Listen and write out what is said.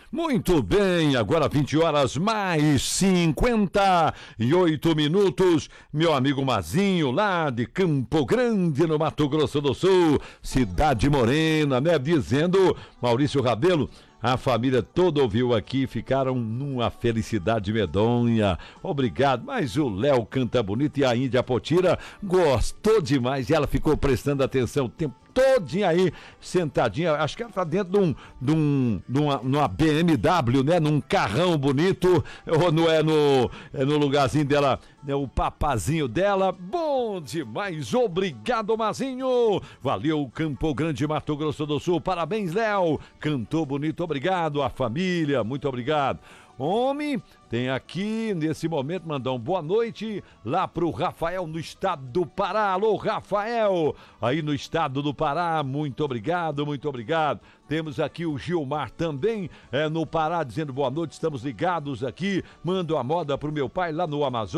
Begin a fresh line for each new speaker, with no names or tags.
Muito bem, agora 20 horas mais 58 minutos. Meu amigo Mazinho, lá de Campo Grande, no Mato Grosso do Sul, Cidade Morena, né? Dizendo, Maurício Rabelo, a família toda ouviu aqui, ficaram numa felicidade medonha. Obrigado, mas o Léo canta bonito e a Índia Potira gostou demais e ela ficou prestando atenção o tempo todinha aí, sentadinha, acho que ela tá dentro numa BMW, né, num carrão bonito, ou não é no lugarzinho dela, né, o papazinho dela, bom demais, obrigado Mazinho, valeu Campo Grande, Mato Grosso do Sul, parabéns Léo, cantou bonito, obrigado, a família, muito obrigado. Homem, tem aqui, nesse momento, mandar uma boa noite lá pro Rafael, no estado do Pará. Alô, Rafael, aí no estado do Pará, muito obrigado, muito obrigado. Temos aqui o Gilmar também, no Pará, dizendo boa noite, estamos ligados aqui. Mando a moda pro meu pai lá no Amazonas.